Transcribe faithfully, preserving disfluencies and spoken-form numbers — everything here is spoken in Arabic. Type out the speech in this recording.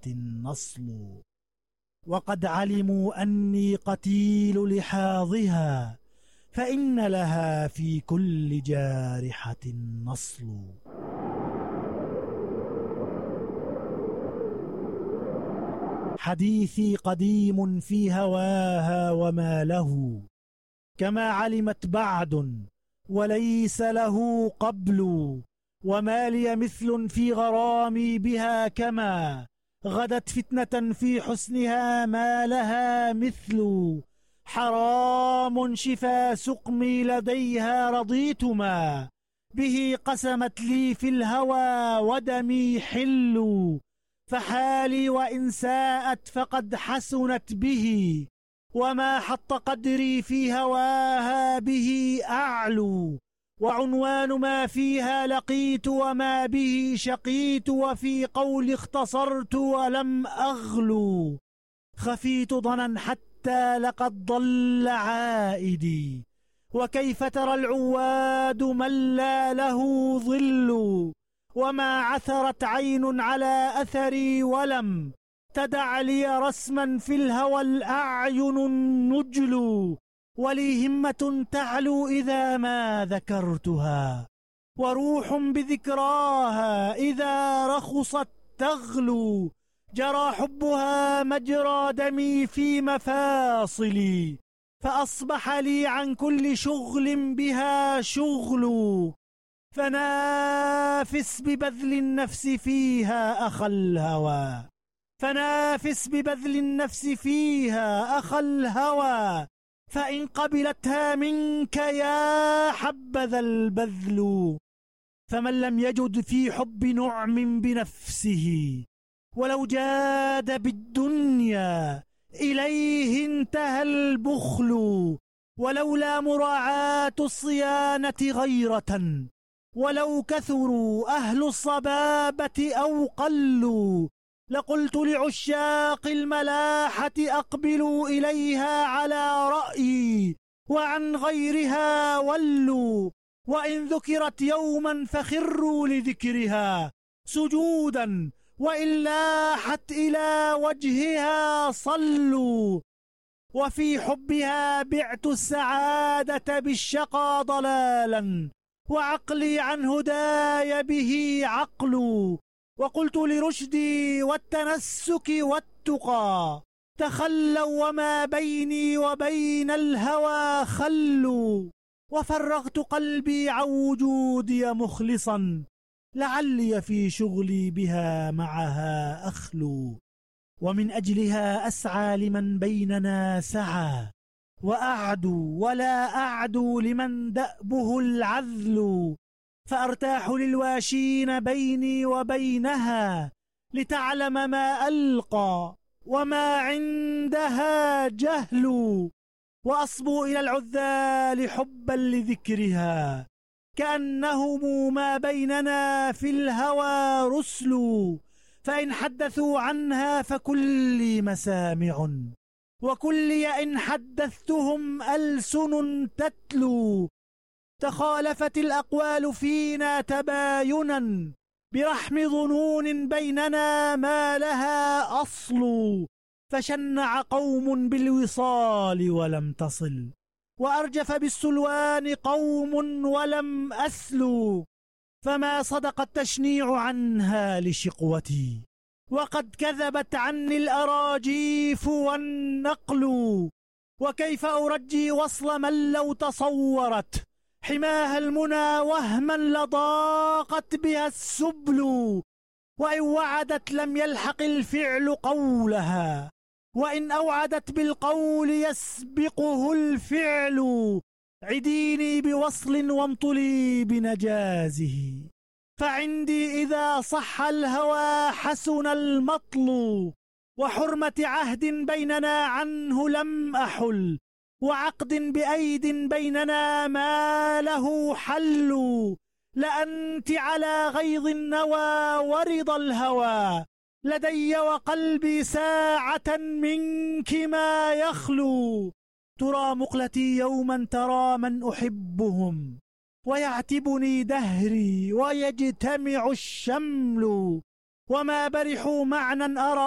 النصل. وقد علموا أني قتيل لحاظها، فإن لها في كل جارحة نصل. حديثي قديم في هواها وما له، كما علمت بعد وليس له قبل. وما لي مثل في غرامي بها، كما غدت فتنة في حسنها ما لها مثل. حرام شفا سقمي لديها رضيتما، به قسمت لي في الهوى ودمي حل. فحالي وإن ساءت فقد حسنت به، وما حط قدري في هواها به أعلو. وعنوان ما فيها لقيت وما به شقيت، وفي قول اختصرت ولم أغلو. خفيت ضنا حتى لقد ضل عائدي، وكيف ترى العواد من لا له ظل. وما عثرت عين على أثري ولم تدع لي رسما في الهوى الأعين النجل. ولي همة تعلو إذا ما ذكرتها، وروح بذكراها إذا رخصت تغلو. جرى حبها مجرى دمي في مفاصلي، فأصبح لي عن كل شغل بها شغل. فنافس ببذل النفس فيها أخا الهوى، فنافس ببذل النفس فيها أخا الهوى. فإن قبلتها منك يا حبذا البذل. فمن لم يجد في حب نعم بنفسه، ولو جاد بالدنيا إليه انتهى البخل. ولولا مراعاة الصيانة غيرة، ولو كثروا أهل الصبابة أو قلوا، لقلت لعشاق الملاحة أقبلوا إليها على رأيي، وعن غيرها ولوا. وإن ذكرت يوما فخروا لذكرها سجودا، وإن لاحت إلى وجهها صلوا. وفي حبها بعت السعادة بالشقى ضلالا، وعقلي عن هداي به عقل. وقلت لرشدي والتنسك والتقى تخلوا، وما بيني وبين الهوى خلوا. وفرغت قلبي عن وجودي مخلصا، لعلي في شغلي بها معها أخلو. ومن أجلها أسعى لمن بيننا سعى، وأعدو ولا أعدو لمن دأبه العذل. فأرتاح للواشين بيني وبينها، لتعلم ما ألقى وما عندها جهل. وأصبو إلى العذال حبا لذكرها، كأنهم ما بيننا في الهوى رسل. فإن حدثوا عنها فكلي مسامع، وكلي إن حدثتهم ألسن تتلو. تخالفت الأقوال فينا تباينا، برحم ظنون بيننا ما لها أصل. فشنع قوم بالوصال ولم تصل، وأرجف بالسلوان قوم ولم أسلوا. فما صدق التشنيع عنها لشقوتي، وقد كذبت عني الأراجيف والنقل. وكيف أرجي وصل من لو تصورت حماها المنى وهما لضاقت بها السبل. وإن وعدت لم يلحق الفعل قولها، وإن أوعدت بالقول يسبقه الفعل. عديني بوصل وامطلي بنجازه، فعندي إذا صح الهوى حسن المطل. وحرمة عهد بيننا عنه لم أحل، وعقد بأيد بيننا ما له حل. لأنت على غيظ النوى ورضا الهوى، لدي وقلبي ساعة منك ما يخلو. ترى مقلتي يوما ترى من أحبهم، ويعتبني دهري ويجتمع الشمل. وما برحوا معنى أرى